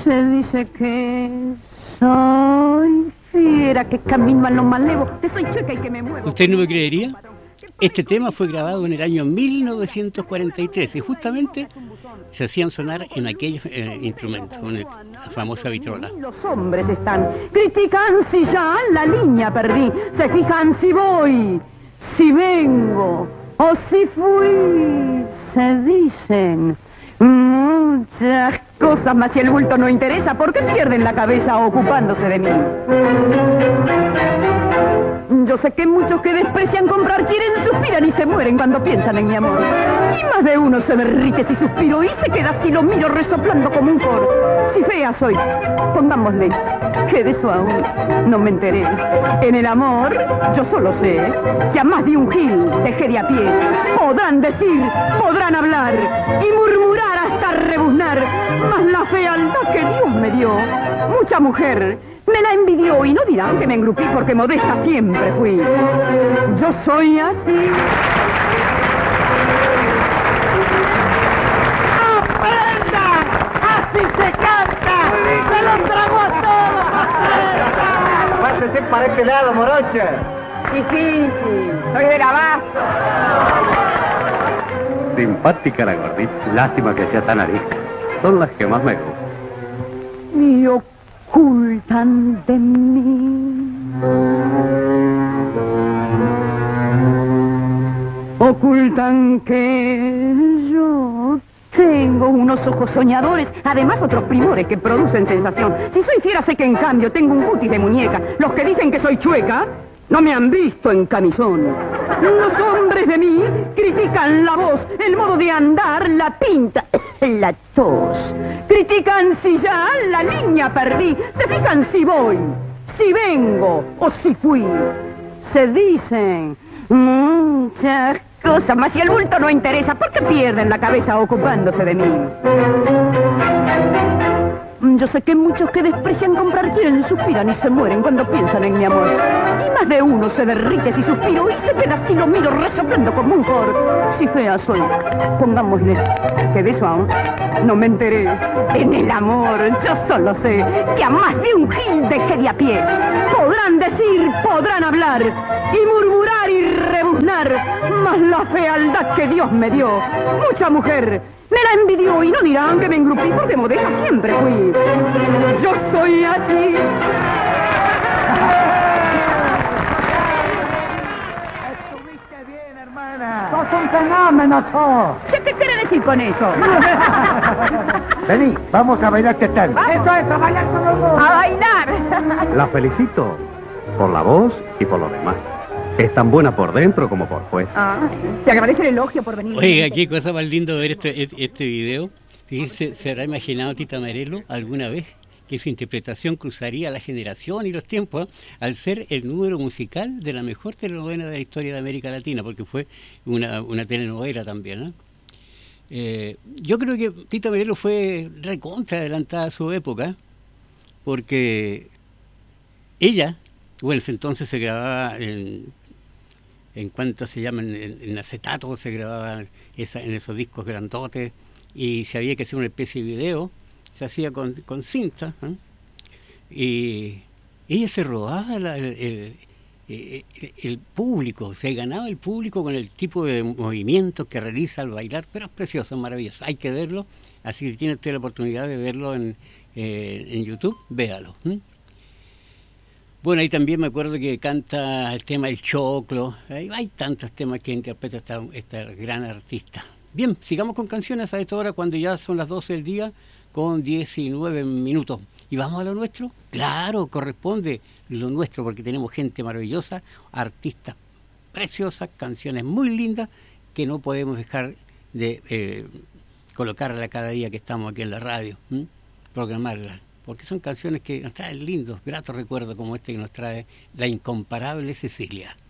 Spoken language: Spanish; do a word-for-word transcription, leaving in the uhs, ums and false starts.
Se dice que soy fiera, que camino a lo malevo, que soy chueca y que me muevo. ¿Usted no me creería? Este tema fue grabado en el año mil novecientos cuarenta y tres y justamente se hacían sonar en aquellos eh, instrumentos, con la famosa vitrola. Los hombres están, critican si ya la línea perdí, se fijan si voy, si vengo o si fui, se dicen muchas cosas, mas si el bulto no interesa, ¿por qué pierden la cabeza ocupándose de mí? Yo sé que muchos que desprecian comprar quieren, suspiran y se mueren cuando piensan en mi amor. Y más de uno se derrite si suspiro y se queda si lo miro resoplando como un coro. Si fea soy, pongámosle, que de eso aún no me enteré. En el amor, yo solo sé que a más de un gil dejé de a pie. Podrán decir, podrán hablar y murmurar hasta rebuznar, mas la fealdad que Dios me dio, mucha mujer me la envidió y no dirán que me engrupí porque modesta siempre fui. Yo soy así. ¡Aprenda! ¡Así se canta! ¡Se los tragó a todos! Pásese para este lado, morocha. Difícil, soy del abasto. Simpática la gordita. Lástima que sea tan arisca. Son las que más me gustan. Y ocultan de mí. Ocultan que yo tengo unos ojos soñadores, además otros primores que producen sensación. Si soy fiera sé que en cambio tengo un cutis de muñeca. Los que dicen que soy chueca no me han visto en camisón. Los hombres de mí critican la voz, el modo de andar, la pinta, la tos. Critican si ya la línea perdí, se fijan si voy, si vengo o si fui. Se dicen muchas cosas, mas si el bulto no interesa, ¿por qué pierden la cabeza ocupándose de mí? Yo sé que muchos que desprecian comprar quieren, suspiran y se mueren cuando piensan en mi amor. Y más de uno se derrite si suspiro y se queda si lo miro resoplando como un coro. Si fea soy, pongámosle, que de eso aún no me enteré. En el amor yo solo sé que a más de un gil dejé de a pie. Podrán decir, podrán hablar y murmurar y rebuznar, mas la fealdad que Dios me dio, mucha mujer me la envidió y no dirán que me engrupí porque modesta siempre fui. Yo soy así. Estuviste bien, hermana. Sos un fenómeno, sos. ¿Qué quiere decir con eso? Vení, vamos a bailar, ¿qué tal? Eso es, a bailar con los dos. ¡A bailar! La felicito por la voz y por lo demás. Es tan buena por dentro como por fuera. Ah, te agradece el elogio por venir. Oiga, qué cosa más lindo ver este, este video. Fíjese, ¿se habrá imaginado Tita Merelo alguna vez que su interpretación cruzaría la generación y los tiempos, ¿eh? Al ser el número musical de la mejor telenovela de la historia de América Latina, porque fue una, una telenovela también, ¿eh? Eh, yo creo que Tita Merelo fue recontra adelantada a su época, porque ella, bueno, entonces se grababa en, en cuanto se llaman, en, en acetato, se grababa esa, en esos discos grandotes, y si había que hacer una especie de video, se hacía con, con cinta, ¿eh? Y ella se robaba la, el, el, el, el público, se ganaba el público con el tipo de movimientos que realiza al bailar, pero es precioso, maravilloso, hay que verlo, así que tiene usted la oportunidad de verlo en, eh, en YouTube, véalo. ¿eh? Bueno, ahí también me acuerdo que canta el tema El Choclo, hay, hay tantos temas que interpreta esta, esta gran artista. Bien, sigamos con canciones a esta hora cuando ya son las doce del día con diecinueve minutos. ¿Y vamos a lo nuestro? Claro, corresponde lo nuestro porque tenemos gente maravillosa, artistas preciosas, canciones muy lindas que no podemos dejar de eh, colocarla cada día que estamos aquí en la radio, ¿m? Programarla, porque son canciones que nos traen lindos, gratos recuerdos como este que nos trae la incomparable Cecilia.